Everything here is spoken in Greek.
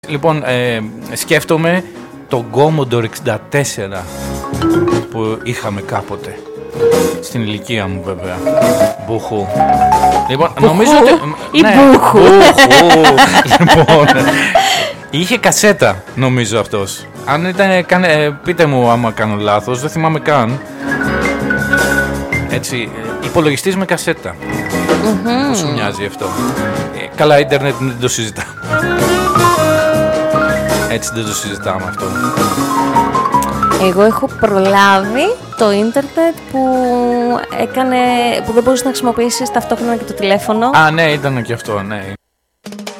Λοιπόν, σκέφτομαι το Commodore 64 που είχαμε κάποτε. Στην ηλικία μου βέβαια. Μπουχού. Λοιπόν, νομίζω ότι... Ή μπουχού. Λοιπόν, είχε κασέτα νομίζω αυτός. Αν ήταν, πείτε μου άμα κάνω λάθος, δεν θυμάμαι καν. Έτσι, υπολογιστής με κασέτα. Πώς σου μοιάζει αυτό? Καλά, ίντερνετ δεν το συζητάμε. Έτσι δεν το συζητάμε αυτό. Εγώ έχω προλάβει το ίντερνετ που δεν μπορούσε να χρησιμοποιήσεις ταυτόχρονα και το τηλέφωνο. Ναι, ήταν και αυτό, ναι.